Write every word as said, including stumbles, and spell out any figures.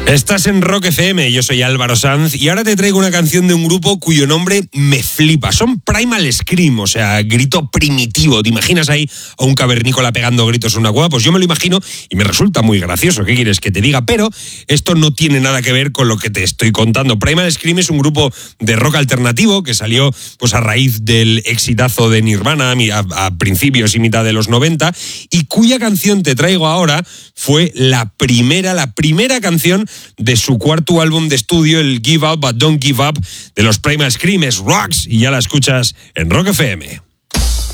Estás en Rock F M, yo soy Álvaro Sanz y ahora te traigo una canción de un grupo cuyo nombre me flipa. Son Primal Scream, o sea, grito primitivo. ¿Te imaginas ahí a un cavernícola pegando gritos en una cueva? Pues yo me lo imagino y me resulta muy gracioso. ¿Qué quieres que te diga? Pero esto no tiene nada que ver con lo que te estoy contando. Primal Scream es un grupo de rock alternativo que salió pues a raíz del exitazo de Nirvana a, a principios y mitad de los noventa y cuya canción te traigo ahora fue la primera, la primera canción de su cuarto álbum de estudio, el Give Up But Don't Give Up, de los Primal Scream, es Rocks, y ya la escuchas en Rock F M.